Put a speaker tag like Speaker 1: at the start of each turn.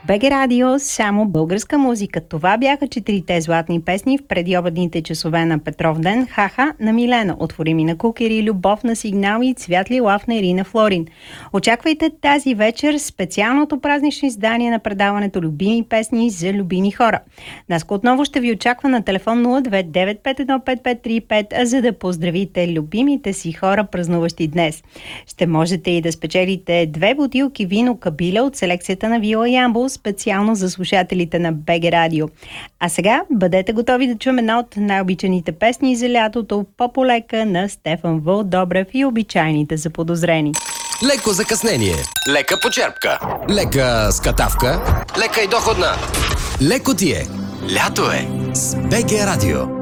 Speaker 1: БГ Радио, само българска музика. Това бяха 4 златни песни в предобедните часове на Петров ден. Ха-ха на Милена, Отвори ми на Кукери, Любов на Сигнал и Цвятли лав на Ирина Флорин. Очаквайте тази вечер специалното празнично издание на предаването Любими песни за любими хора. Наско отново ще ви очаква на телефон 029515535, за да поздравите любимите си хора, празнуващи днес. Ще можете и да спечелите 2 бутилки вино Кабиля от селекцията на Вила Ямбол, специално за слушателите на БГ Радио. А сега бъдете готови да чуем една от най-обичаните песни за лятото, По-полека на Стефан Вълдобрев и Обичайните заподозрени.
Speaker 2: Леко закъснение, лека почерпка, лека скатавка, лека и доходна. Леко ти е. Лято е с БГ Радио.